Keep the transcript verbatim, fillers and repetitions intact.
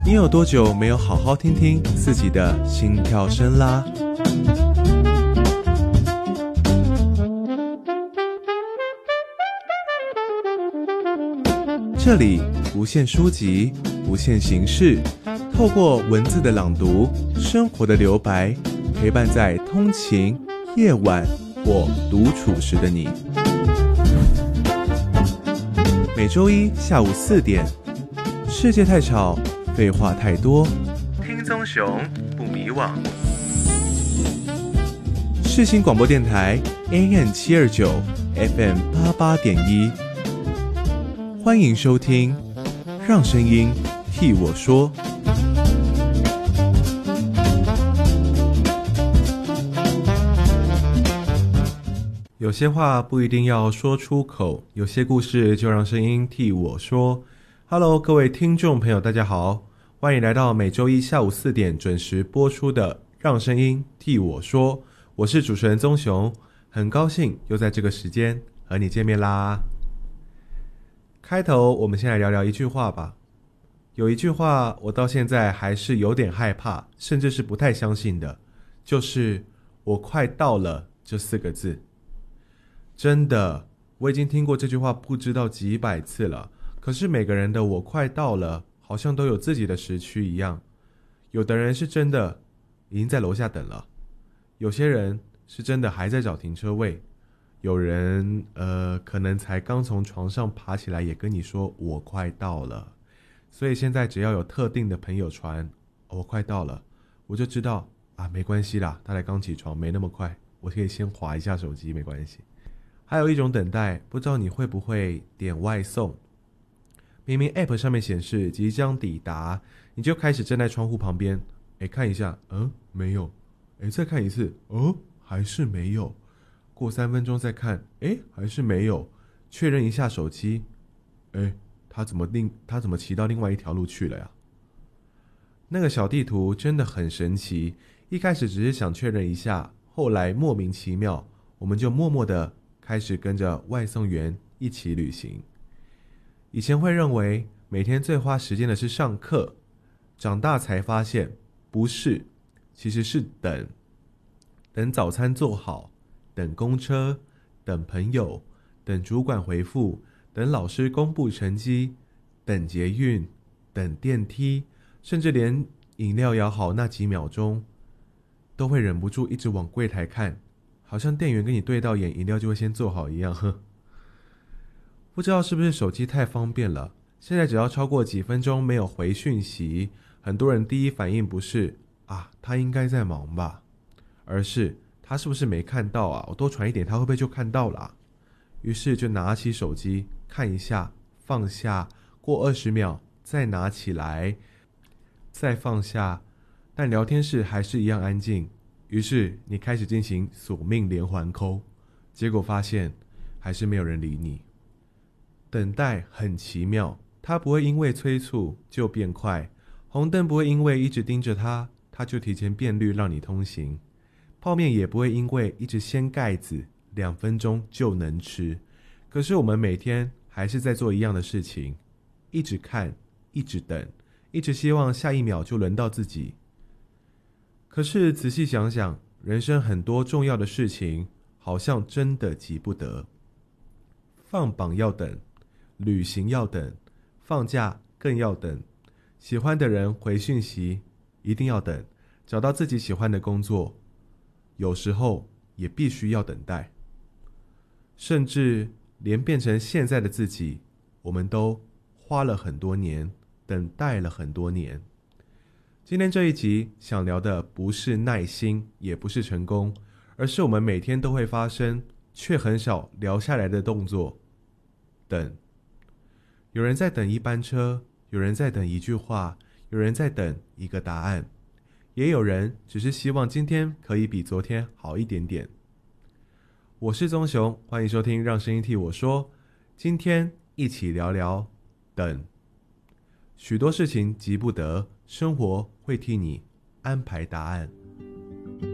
你有多久没有好好听听自己的心跳声啦？这里不限书籍，不限形式，透过文字的朗读，生活的留白，陪伴在通勤、夜晚或独处时的你。每周一下午四点，世界太吵，废话太多，听棕熊不迷惘。世新广播电台 A M 七二九 F M 八八点一，欢迎收听，让声音替我说。有些话不一定要说出口，有些故事就让声音替我说。Hello， 各位听众朋友，大家好，欢迎来到每周一下午四点准时播出的《让声音替我说》，我是主持人棕熊，很高兴又在这个时间和你见面啦。开头我们先来聊聊一句话吧。有一句话我到现在还是有点害怕，甚至是不太相信的，就是我快到了这四个字。真的，我已经听过这句话不知道几百次了，可是每个人的我快到了好像都有自己的时区一样。有的人是真的已经在楼下等了，有些人是真的还在找停车位，有人呃可能才刚从床上爬起来也跟你说我快到了。所以现在只要有特定的朋友传、哦、我快到了，我就知道啊，没关系啦，他才刚起床，没那么快，我可以先滑一下手机，没关系。还有一种等待，不知道你会不会点外送，明明 App 上面显示即将抵达，你就开始站在窗户旁边，诶看一下，嗯，没有，诶再看一次，哦，还是没有，过三分钟再看，诶还是没有，确认一下手机，诶他怎么另他怎么骑到另外一条路去了呀？那个小地图真的很神奇，一开始只是想确认一下，后来莫名其妙，我们就默默的开始跟着外送员一起旅行。以前会认为每天最花时间的是上课，长大才发现不是，其实是等。等早餐做好，等公车，等朋友，等主管回复，等老师公布成绩，等捷运，等电梯，甚至连饮料摇好那几秒钟都会忍不住一直往柜台看，好像店员跟你对到眼，饮料就会先做好一样。呵，不知道是不是手机太方便了，现在只要超过几分钟没有回讯息，很多人第一反应不是啊他应该在忙吧，而是他是不是没看到啊，我多传一点他会不会就看到了啊？于是就拿起手机看一下，放下，过二十秒再拿起来，再放下，但聊天室还是一样安静。于是你开始进行索命连环扣，结果发现还是没有人理你。等待很奇妙，它不会因为催促就变快，红灯不会因为一直盯着它，它就提前变绿让你通行，泡面也不会因为一直掀盖子两分钟就能吃。可是我们每天还是在做一样的事情，一直看，一直等，一直希望下一秒就轮到自己。可是仔细想想，人生很多重要的事情好像真的急不得。放榜要等，旅行要等，放假更要等，喜欢的人回讯息一定要等，找到自己喜欢的工作有时候也必须要等待，甚至连变成现在的自己，我们都花了很多年，等待了很多年。今天这一集想聊的不是耐心，也不是成功，而是我们每天都会发生却很少聊下来的动作，等。有人在等一班车，有人在等一句话，有人在等一个答案，也有人只是希望今天可以比昨天好一点点。我是棕熊，欢迎收听让声音替我说，今天一起聊聊等。许多事情急不得，生活会替你安排答案。